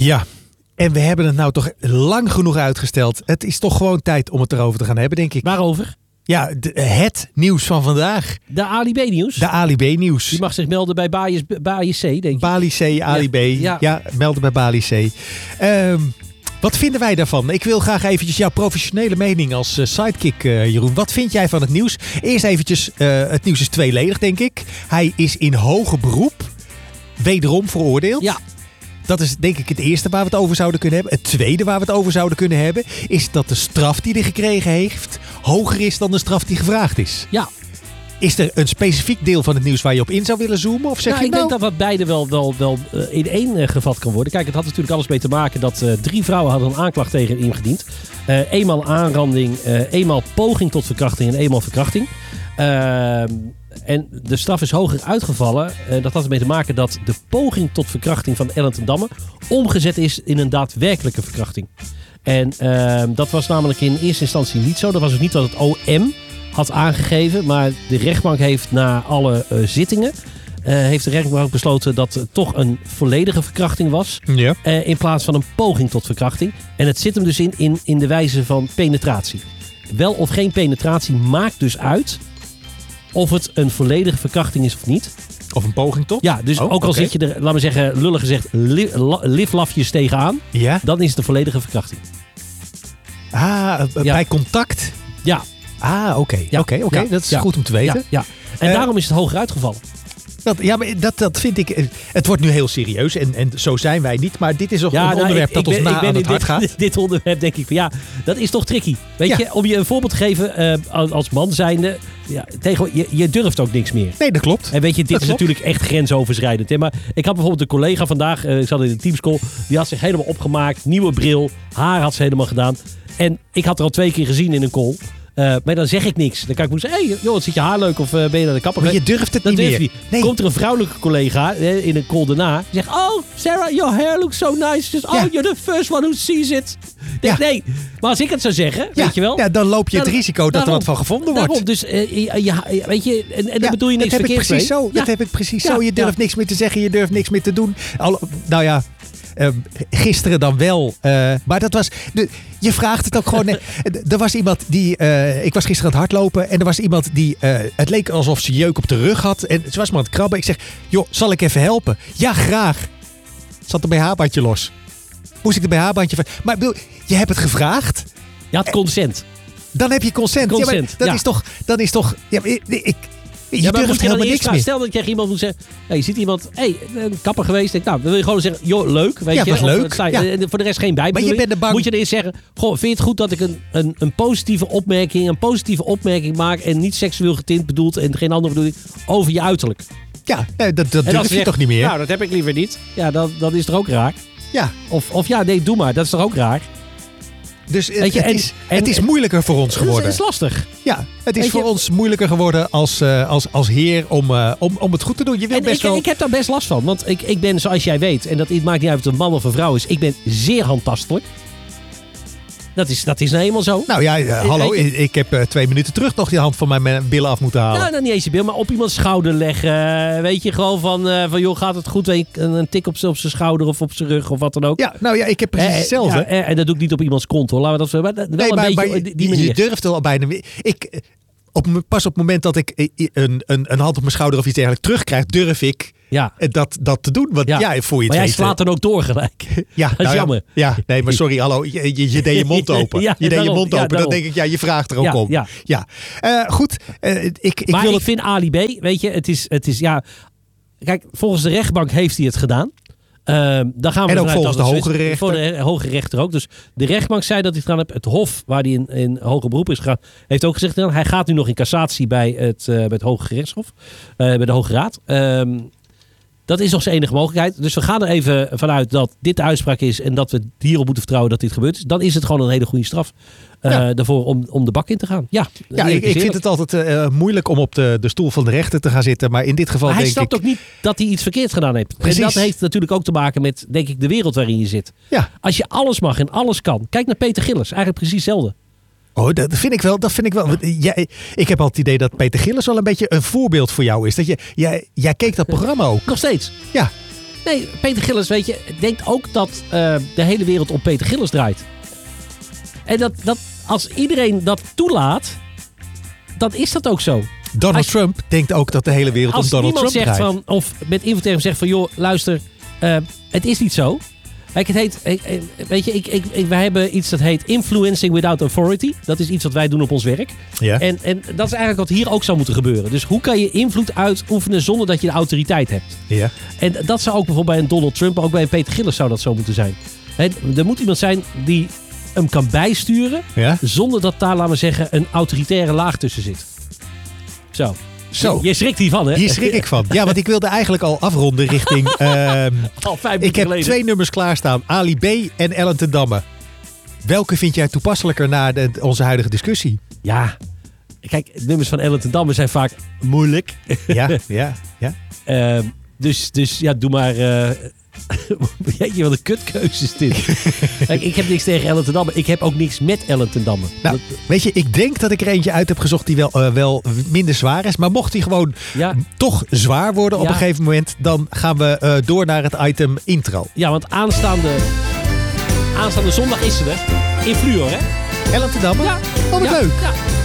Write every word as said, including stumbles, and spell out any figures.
Ja, en we hebben het nou toch lang genoeg uitgesteld. Het is toch gewoon tijd om het erover te gaan hebben, denk ik. Waarover? Ja, de, het nieuws van vandaag. De Ali B nieuws. De Ali B nieuws. Die mag zich melden bij Baaiers, Baaiers C, denk ik. Bali C, Ali B. Ja, Ja. ja melden bij Bali C. Um, wat vinden wij daarvan? Ik wil graag eventjes jouw professionele mening als uh, sidekick, uh, Jeroen. Wat vind jij van het nieuws? Eerst eventjes, uh, het nieuws is tweeledig, denk ik. Hij is in hoger beroep wederom veroordeeld. Ja. Dat is denk ik het eerste waar we het over zouden kunnen hebben. Het tweede waar we het over zouden kunnen hebben is dat de straf die hij gekregen heeft hoger is dan de straf die gevraagd is. Ja. Is er een specifiek deel van het nieuws waar je op in zou willen zoomen? Of zeg Nou, je ik nou... denk dat dat beide wel, wel, wel uh, in één uh, gevat kan worden. Kijk, het had natuurlijk alles mee te maken dat uh, drie vrouwen hadden een aanklacht tegen hem ingediend. Uh, eenmaal aanranding, uh, eenmaal poging tot verkrachting en eenmaal verkrachting. Uh, en de straf is hoger uitgevallen. Uh, dat had ermee te maken dat de poging tot verkrachting van Ellen ten Damme omgezet is in een daadwerkelijke verkrachting. En uh, dat was namelijk in eerste instantie niet zo. Dat was dus niet wat het O M had aangegeven. Maar de rechtbank heeft na alle uh, zittingen... Uh, heeft de rechtbank besloten dat het toch een volledige verkrachting was. Ja. Uh, in plaats van een poging tot verkrachting. En het zit hem dus in, in, in de wijze van penetratie. Wel of geen penetratie maakt dus uit of het een volledige verkrachting is of niet. Of een poging tot? Ja, dus oh, ook al okay. zit je er, laat me zeggen, lullig gezegd, li, la, liflafjes tegenaan. Ja. Dan is het een volledige verkrachting. Ah, uh, Ja. bij contact? Ja. Ah, oké. Okay. Ja. Oké, okay, okay. Ja. Dat is Ja. goed om te weten. Ja, ja. En Uh, daarom is het hoger uitgevallen. Dat, ja, maar dat, dat vind ik... Het wordt nu heel serieus en, en zo zijn wij niet. Maar dit is toch Ja, een nou, onderwerp ik, dat ik ons ben, na ik ben aan het in hart dit, gaat. Dit, dit onderwerp denk ik van ja, dat is toch tricky. Weet Ja. je, om je een voorbeeld te geven uh, als man zijnde, ja, tegen, je, je durft ook niks meer. Nee, dat klopt. En weet je, dit Dat is klopt. natuurlijk echt grensoverschrijdend. Hè? Maar ik had bijvoorbeeld een collega vandaag, uh, ik zat in een teamscall, die had zich helemaal opgemaakt, nieuwe bril, haar had ze helemaal gedaan. En ik had er al twee keer gezien in een call. Uh, maar dan zeg ik niks. Dan kan ik moeten zeggen, hey, joh, zit je haar leuk of uh, ben je naar de kapper? Maar je durft het dat niet durf meer. je niet. Nee. Komt er een vrouwelijke collega uh, in een call daarna. Die zegt, oh, Sarah, your hair looks so nice. Just, oh, Ja. you're the first one who sees it. Ik denk, Ja. nee. Maar als ik het zou zeggen, Ja, weet je wel. ja, dan loop je het Dan- risico dat daarom, er wat van gevonden wordt. Daarom, dus, uh, ja, ja, weet je, en, en dan Ja, bedoel je niks dat heb ik verkeerds precies mee. zo. Ja. Dat heb ik precies Ja, zo. Je durft ja. niks meer te zeggen, je durft niks meer te doen. Al, nou ja, uh, gisteren dan wel. Uh, maar dat was... De, je vraagt het ook gewoon... uh, er was iemand die... Uh, ik was gisteren aan het hardlopen en er was iemand die... Uh, het leek alsof ze jeuk op de rug had. En ze was maar aan het krabben. Ik zeg, joh, zal ik even helpen? Ja, graag. Zat een B H-bandje los. Moest ik de B H-bandje... van- Maar ik bedoel, je hebt het gevraagd. Je had consent. Dan heb je consent. Consent, ja, maar dat ja. is toch... Dat is toch ja, maar ik, ik, je Ja, maar durft moet je dan helemaal eerst niks vragen, meer. stel dat ik tegen iemand moet zeggen, hey, je ziet iemand, hey, een kapper geweest. Denk, nou, dan wil je gewoon zeggen, joh, leuk. Weet Ja, je, was of, leuk, het sta- ja. en voor de rest geen Maar je bijbedoeling. bent er bang. Moet je dan eerst zeggen, goh, vind je het goed dat ik een, een, een positieve opmerking, een positieve opmerking maak en niet seksueel getint bedoeld en geen andere bedoeling over je uiterlijk. Ja, nee, dat, dat En durf als je zegt, toch niet meer? Nou, dat heb ik liever niet. Ja, dan, dan is het ook raar. Ja, Of, of ja, nee, doe maar. Dat is toch ook raar? dus het, Weet je, het en- is, en- het is moeilijker voor ons Dat is, geworden. dat is lastig. Ja, het is Weet voor je- ons moeilijker geworden als, uh, als, als heer om, uh, om, om het goed te doen. Je wil En best ik, wel... ik heb daar best last van. Want ik, ik ben, zoals jij weet, en dat het maakt niet uit of het een man of een vrouw is, ik ben zeer handtastelijk. Dat is, dat is nou eenmaal zo. Nou ja, uh, hallo, Weet je- ik, ik heb uh, twee minuten terug nog die hand van mijn uh, billen af moeten halen. Nou, dan niet eens je beeld, maar op iemands schouder leggen. Weet je, gewoon van, uh, van joh, gaat het goed? Weet je, Een, een tik op, z'n- op zijn schouder of op zijn rug of wat dan ook. Ja, nou ja, ik heb precies Eh, hetzelfde. ja, eh, en dat doe ik niet op iemands kont hoor. Laten we dat zo. Maar dat- wel Nee, een maar, beetje maar op die, die je, manier. je durft wel bijna weer. Ik, op, m- pas op het moment dat ik eh, een, een, een hand op mijn schouder of iets dergelijks terugkrijg, durf ik Ja. eh, dat, dat te doen. Want ja, Ja. voor je Maar het jij weet, slaat dan ook door gelijk. Ja, Dat is nou ja, jammer. Ja, nee, maar sorry, hallo. Je, je, je deed je mond open. Ja, je deed daarom, je mond ja, open. Dan daarom. denk ik, ja, je vraagt er ook Ja, om. ja. ja. Uh, goed, uh, ik, ik maar wil ik het... vind Ali B, weet je, het is, het is ja. Kijk, volgens de rechtbank heeft hij het gedaan. Ehm dan gaan we En ook ervan uit volgens dat de het zo is. hogere rechter. Voor de hoge rechter ook. Dus de rechtbank zei dat hij het gedaan heeft. Het Hof, waar hij in, in hoger beroep is gegaan, heeft ook gezegd, hij gaat nu nog in cassatie bij het, uh, bij het Hoge Gerechtshof. Uh, bij de Hoge Raad. Ehm Dat is nog zijn enige mogelijkheid. Dus we gaan er even vanuit dat dit de uitspraak is en dat we hierop moeten vertrouwen dat dit gebeurt. Dan is het gewoon een hele goede straf uh, Ja. daarvoor om, om de bak in te gaan. Ja, Ja, ik, ik vind het altijd uh, moeilijk om op de, de stoel van de rechter te gaan zitten. Maar in dit geval Maar hij denk snapt ik... ook niet dat hij iets verkeerd gedaan heeft. Precies. En dat heeft natuurlijk ook te maken met, denk ik, de wereld waarin je zit. Ja. Als je alles mag en alles kan. Kijk naar Peter Gillis. Eigenlijk precies hetzelfde. Oh, dat vind ik wel. Dat vind ik wel. Want Jij, ik heb al het idee dat Peter Gillis wel een beetje een voorbeeld voor jou is. Dat je, jij, jij keek dat programma ook. Nog steeds. Ja. Nee, Peter Gillis, weet je, denkt ook dat uh, de hele wereld om Peter Gillis draait. En dat, dat als iedereen dat toelaat, dan is dat ook zo. Donald als, Trump denkt ook dat de hele wereld om Donald Trump draait. Als niemand zegt van, of met invloed tegen hem zegt van, joh, luister, uh, het is niet zo. Kijk, het heet, weet je, ik, ik, ik, wij hebben iets dat heet influencing without authority. Dat is iets wat wij doen op ons werk. Ja. En, en dat is eigenlijk wat hier ook zou moeten gebeuren. Dus hoe kan je invloed uitoefenen zonder dat je de autoriteit hebt? Ja. En dat zou ook bijvoorbeeld bij een Donald Trump, maar ook bij een Peter Gillis zou dat zo moeten zijn. He, er moet iemand zijn die hem kan bijsturen, ja. zonder dat daar, laten we zeggen, een autoritaire laag tussen zit. Zo. Zo. Je schrikt hiervan, hè? Hier schrik ik van. Ja, want ik wilde eigenlijk al afronden richting... Uh, al vijf ik heb geleden. twee nummers klaarstaan. Ali B en Ellen ten Damme. Welke vind jij toepasselijker na de, onze huidige discussie? Ja, kijk, nummers van Ellen ten Damme zijn vaak moeilijk. Ja, ja, ja. uh, dus, dus ja, doe maar... Uh, Jeetje, wat een kutkeuze is dit. Kijk, ik heb niks tegen Ellen ten Damme. Ik heb ook niks met Ellen ten Damme. Nou, dat... weet je, ik denk dat ik er eentje uit heb gezocht die wel, uh, wel minder zwaar is. Maar mocht die gewoon ja. toch zwaar worden op ja. een gegeven moment, dan gaan we uh, door naar het item intro. Ja, want aanstaande, aanstaande zondag is ze er. In Fluor, hè? Ellen ten Damme? Ja. Oh, wat ja. leuk. Ja.